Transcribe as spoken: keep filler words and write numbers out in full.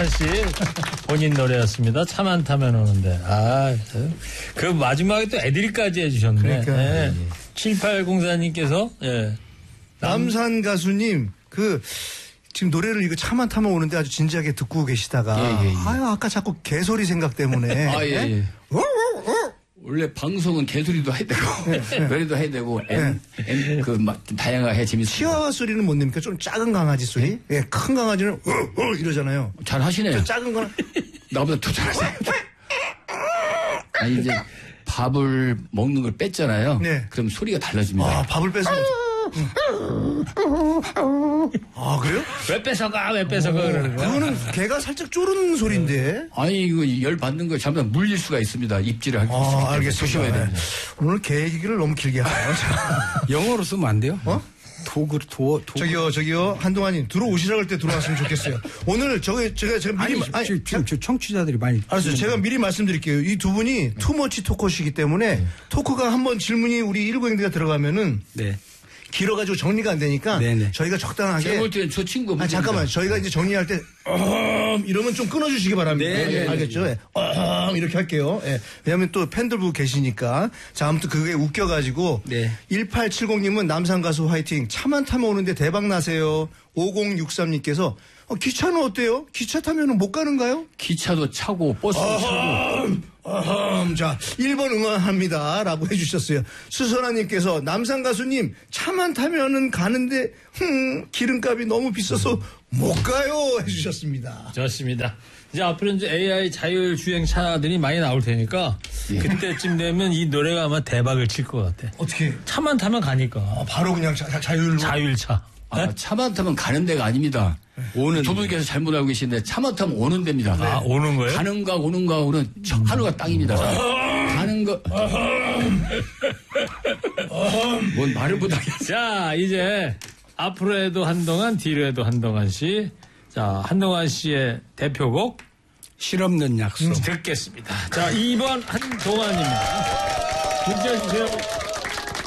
한동안 씨 본인 노래였습니다. 차 안 타면 오는데. 아, 그 마지막에 또 애드립까지 해주셨네. 그러니까. 네. 칠팔공사님께서 예. 남산 가수님 그 지금 노래를 이거 차만 타면 오는데 아주 진지하게 듣고 계시다가 예, 예, 예. 아유 아까 자꾸 개소리 생각 때문에 아, 예, 예. 원래 방송은 개소리도 해야 되고, 노래도 해야 되고, 엔, 엔, 그, 막, 다양하게 재밌어요. 치와와 소리는 못 냅니까? 좀 작은 강아지 소리? 예, 큰 강아지는 어, 어, 이러잖아요. 잘 하시네요. 저 작은 거는 나보다 더 잘하세요. 아니, 이제 밥을 먹는 걸 뺐잖아요. 네. 그럼 소리가 달라집니다. 아, 밥을 뺏어 아, 그래요? 왜 뺏어가 왜 뺏어가 그러는 거야? 그거는 개가 살짝 쪼르는 소리인데. 아니, 이거 열 받는 거 잘못하면 물릴 수가 있습니다. 입질을 할 수 있습니다. 아, 알겠습니다. 조심해야 됩니다. 오늘 개 얘기를 너무 길게 하네요. 영어로 쓰면 안 돼요? 어? 도구, 도, 도. 저기요, 저기요, 한동안님, 들어오시라고 할 때 들어왔으면 좋겠어요. 오늘, 저기, 제가, 제가 미리, 아니, 아니, 지금, 지금 저 청취자들이 많이. 알았어요. 제가 미리 말씀드릴게요. 이 두 분이 투머치 토커시기 때문에 토크가 한번 질문이 우리 일구행대가 들어가면은 네. 길어가지고 정리가 안 되니까 네네. 저희가 적당하게. 제가 볼 때는 저 친구. 아, 잠깐만. 저희가 이제 정리할 때, 어, 이러면 좀 끊어주시기 바랍니다. 네, 예, 네, 알겠죠? 예. 어, 이렇게 할게요. 예. 왜냐면 또 팬들분 계시니까. 자, 아무튼 그게 웃겨가지고. 네. 일팔칠공님은 남산 가수 화이팅. 차만 타면 오는데 대박 나세요. 오공육삼님께서 어, 기차는 어때요? 기차 타면 못 가는가요? 기차도 차고, 버스도 차고. 어흠, 자, 일 번 응원합니다. 라고 해주셨어요. 수선아님께서 남산 가수님, 차만 타면은 가는데, 흠, 기름값이 너무 비싸서 못 가요. 해주셨습니다. 좋습니다. 이제 앞으로 이제 에이아이 자율주행차들이 많이 나올 테니까 예. 그때쯤 되면 이 노래가 아마 대박을 칠 것 같아. 어떻게? 차만 타면 가니까. 아, 바로 그냥 자, 자, 자율로. 자율차. 아, 차만 타면 가는 데가 아닙니다. 오는 두 분께서 잘못 알고 계시는데 차만 타면 오는 데입니다. 아, 오는 거예요? 가는가 오는가 오는 하루가 땅입니다. 가는 거. 뭔 말을 못하겠어. 자, 이제 앞으로 해도 한동안, 뒤로 해도 한동안 씨. 자, 한동안 씨의 대표곡 실없는 약속. 듣겠습니다. 자, 이 번 한동안입니다. 문자 주세요.